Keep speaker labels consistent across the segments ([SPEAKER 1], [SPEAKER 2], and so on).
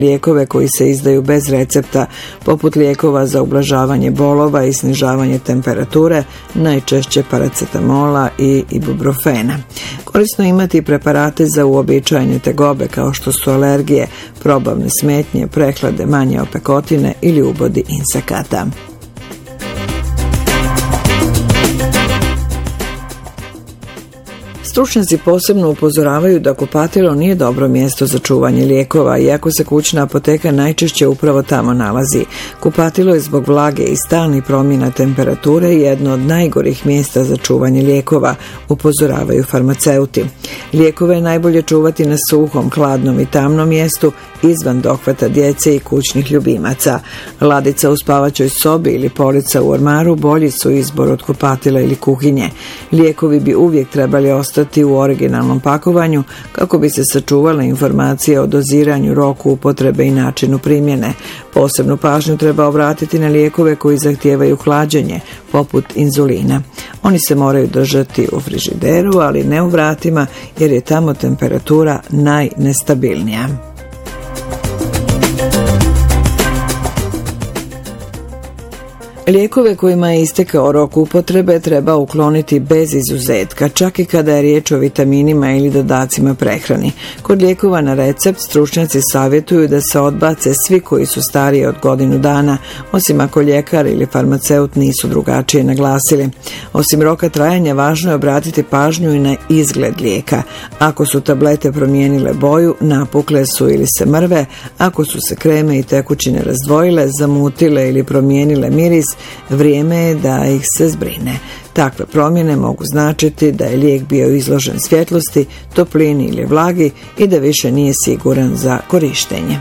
[SPEAKER 1] lijekove koji se izdaju bez recepta, poput lijekova za ublažavanje bolova i snižavanje temperature, najčešće paracetamola i ibuprofena. Korisno imati preparate za uobičajene tegobe kao što su alergije, probavne smetnje, prehlade, manje opekotine ili ubodi insekata. Stručnjaci posebno upozoravaju da kupatilo nije dobro mjesto za čuvanje lijekova, iako se kućna apoteka najčešće upravo tamo nalazi. Kupatilo je zbog vlage i stalnih promjena temperature jedno od najgorih mjesta za čuvanje lijekova, upozoravaju farmaceuti. Lijekove je najbolje čuvati na suhom, hladnom i tamnom mjestu, izvan dohvata djece i kućnih ljubimaca. Ladica u spavaćoj sobi ili polica u ormaru bolji su izbor od kupatila ili kuhinje. Lijekovi bi uvijek trebali ostati u originalnom pakovanju kako bi se sačuvale informacije o doziranju, roku upotrebe i načinu primjene. Posebnu pažnju treba obratiti na lijekove koji zahtijevaju hlađenje, poput inzulina. Oni se moraju držati u frižideru, ali ne u vratima, jer je tamo temperatura najnestabilnija. Lijekove kojima je istekao rok upotrebe treba ukloniti bez izuzetka, čak i kada je riječ o vitaminima ili dodacima prehrani. Kod lijekova na recept stručnjaci savjetuju da se odbace svi koji su stariji od godinu dana, osim ako ljekar ili farmaceut nisu drugačije naglasili. Osim roka trajanja, važno je obratiti pažnju i na izgled lijeka. Ako su tablete promijenile boju, napukle su ili se mrve, ako su se kreme i tekućine razdvojile, zamutile ili promijenile miris, vrijeme je da ih se zbrine. Takve promjene mogu značiti da je lijek bio izložen svjetlosti, toplini ili vlagi i da više nije siguran za korištenje.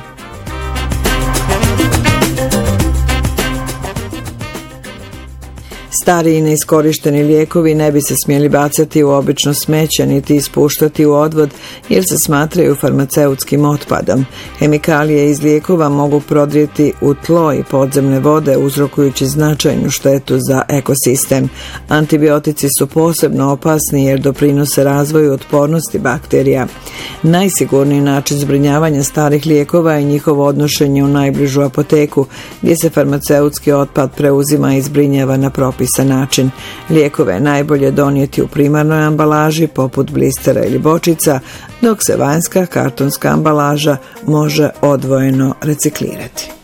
[SPEAKER 1] Stari i neiskorišteni lijekovi ne bi se smjeli bacati u obično smeće niti ispuštati u odvod jer se smatraju farmaceutskim otpadom. Hemikalije iz lijekova mogu prodrijeti u tlo i podzemne vode uzrokujući značajnu štetu za ekosistem. Antibiotici su posebno opasni jer doprinose razvoju otpornosti bakterija. Najsigurniji način zbrinjavanja starih lijekova je njihovo odnošenje u najbližu apoteku gdje se farmaceutski otpad preuzima i zbrinjava na propisan način. Lijekove je najbolje donijeti u primarnoj ambalaži poput blistera ili bočica, dok se vanjska kartonska ambalaža može odvojeno reciklirati.